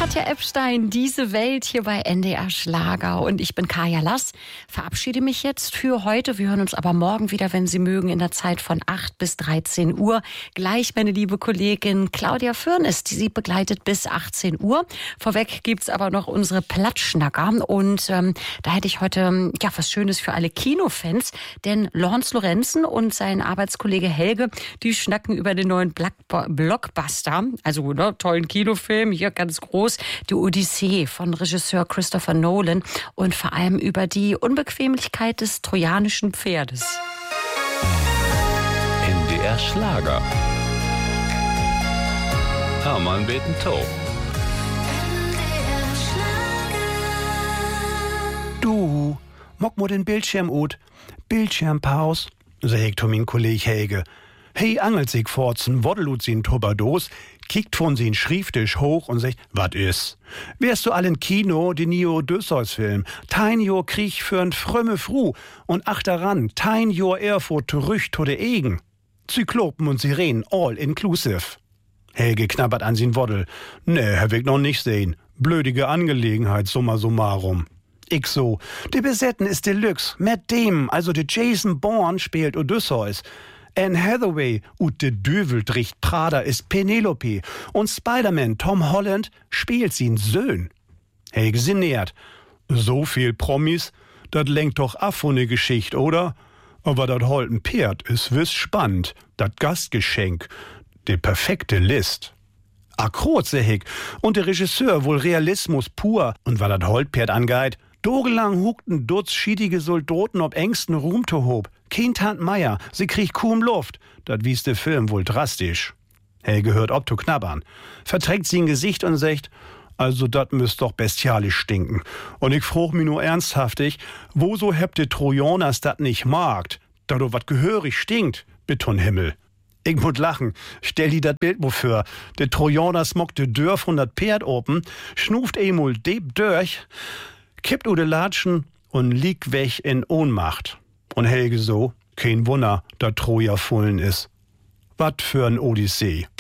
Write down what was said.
Katja Epstein, diese Welt hier bei NDR Schlager. Und ich bin Kaya Lass, verabschiede mich jetzt für heute. Wir hören uns aber morgen wieder, wenn Sie mögen, in der Zeit von 8 bis 13 Uhr. Gleich meine liebe Kollegin Claudia Fürnes, die Sie begleitet bis 18 Uhr. Vorweg gibt's aber noch unsere Plattschnacker. Und da hätte ich heute was Schönes für alle Kinofans. Denn Lawrence Lorenzen und sein Arbeitskollege Helge, die schnacken über den neuen Blockbuster. Also tollen Kinofilm, hier ganz groß, die Odyssee von Regisseur Christopher Nolan und vor allem über die Unbequemlichkeit des trojanischen Pferdes. NDR Schlager. Hermann Betentow. Du, mock mo den Bildschirm ut. Bildschirmpaus, sagt mein Kollege Helge. Hey, angelt sich forzen, woddelut sin Tuberdos, kickt von sin Schrieftisch hoch und sagt, wat is? Wärst du allen Kino, die Neo Odysseus-Film, tein Jor Krieg für'n frömme Fru und achteran, tein Jor Erfurt zurück to de Egen. Zyklopen und Sirenen, all inclusive. Helge knabbert an sin Woddel. Nee, hab ich noch nicht sehen. Blödige Angelegenheit, summa summarum. Ich so, de Besetten ist Deluxe, Matt Damon, also de Jason Bourne spielt Odysseus. Anne Hathaway und de Döveldricht Prada ist Penelope und Spider-Man Tom Holland spielt sin Söhn. Helge sinniert. So viel Promis, dat lenkt doch ab von ne Geschicht, oder? Aber dat holten Pferd is wiss spannend, dat Gastgeschenk, de perfekte List. Akrot, seh ich, und der Regisseur wohl Realismus pur, und war dat Holtpferd angeht, dogelang hukten Dutz schiedige Soldaten ob engsten Ruhm to hob. Kein Tant Meier, sie kriegt kaum Luft. Dat wies der Film wohl drastisch. Helge hört ob to knabbern. Verträgt sie ein Gesicht und sagt, also dat müsst doch bestialisch stinken. Und ich frug mi nur ernsthaftig, wo so hebt de Trojaners dat nicht magt? Da do wat gehörig stinkt, Betonhimmel. Ich mut lachen, stell die dat Bild mo für. De Trojaners mockt de Dörf von dat Pferd open, schnuft emul deep durch, kippt u de Latschen und liegt weg in Ohnmacht. Und Helge so, kein Wunder, da Troja fullen is. Wat für ein Odyssee.